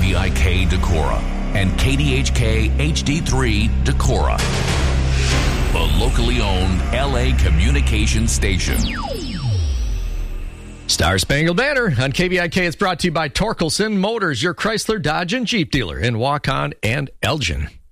KVIK Decorah and KDHK HD3 Decorah, the locally owned LA communication station. Star Spangled Banner on KVIK is brought to you by Torkelson Motors, your Chrysler, Dodge, and Jeep dealer in Waukon and Elgin.